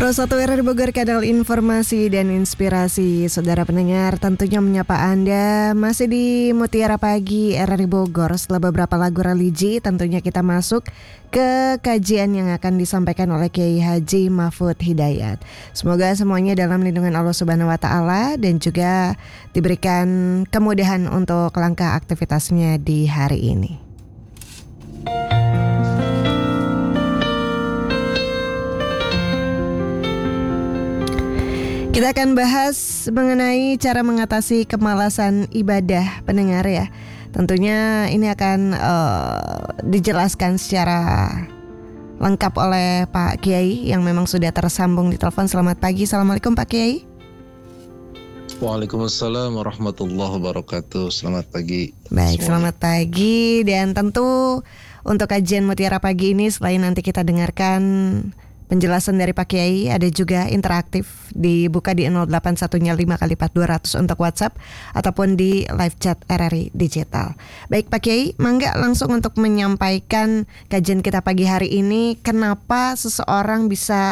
Pro 1 RRI Bogor, kanal informasi dan inspirasi. Saudara pendengar, tentunya menyapa Anda masih di Mutiara Pagi RRI Bogor. Setelah beberapa lagu religi, tentunya kita masuk ke kajian yang akan disampaikan oleh Kiai Haji Mahfud Hidayat. Semoga semuanya dalam lindungan Allah Subhanahu wa taala dan juga diberikan kemudahan untuk langkah aktivitasnya di hari ini. Kita akan bahas mengenai cara mengatasi kemalasan ibadah, pendengar ya. Tentunya ini akan dijelaskan secara lengkap oleh Pak Kiai yang memang sudah tersambung di telepon. Selamat pagi, Assalamualaikum Pak Kiai. Waalaikumsalam warahmatullahi wabarakatuh. Selamat pagi. Baik, selamat pagi. Dan tentu untuk kajian Mutiara Pagi ini, selain nanti kita dengarkan penjelasan dari Pak Kiai, ada juga interaktif, dibuka di 081-nya 5x4 200 untuk WhatsApp ataupun di live chat RRI Digital. Baik Pak Kiai, mangga langsung untuk menyampaikan kajian kita pagi hari ini, kenapa seseorang bisa